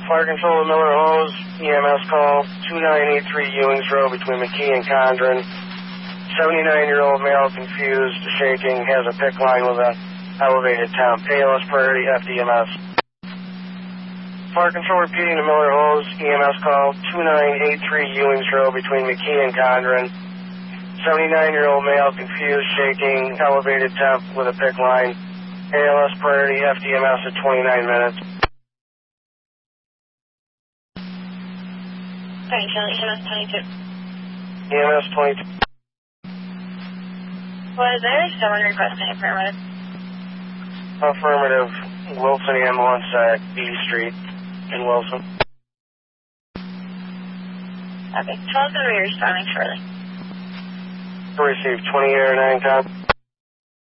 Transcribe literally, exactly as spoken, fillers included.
Fire control of Miller Hose, E M S call, two nine eight three Ewings Road between McKee and Condren. seventy-nine-year-old male confused, shaking, has a PICC line with a elevated temp. A L S priority, F D M S. Fire control repeating to Miller Hose, E M S call, two nine eight three Ewings Road between McKee and Condren. seventy-nine-year-old male confused, shaking, elevated temp with a PICC line. A L S priority, F D M S at twenty-nine minutes. Sorry, Charlie, E M S twenty-two. E M S twenty-two. Was there someone requesting affirmative? Affirmative. Wilson ambulance at B Street in Wilson. Okay, tell us when we're responding shortly. Received twenty air nine com.